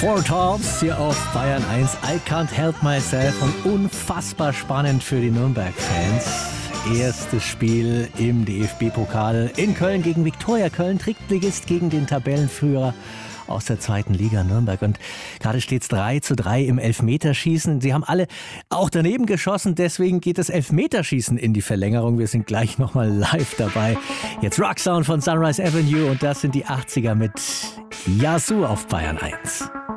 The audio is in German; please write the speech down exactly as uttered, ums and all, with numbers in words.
Four Tops hier auf Bayern eins. I can't help myself und unfassbar spannend für die Nürnberg-Fans. Erstes Spiel im D F B-Pokal in Köln gegen Viktoria Köln. Drittligist gegen den Tabellenführer aus der zweiten Liga Nürnberg. Und gerade steht es drei zu drei im Elfmeterschießen. Sie haben alle auch daneben geschossen. Deswegen geht das Elfmeterschießen in die Verlängerung. Wir sind gleich nochmal live dabei. Jetzt Rocksound von Sunrise Avenue und das sind die achtziger mit Yazoo auf Bayern eins.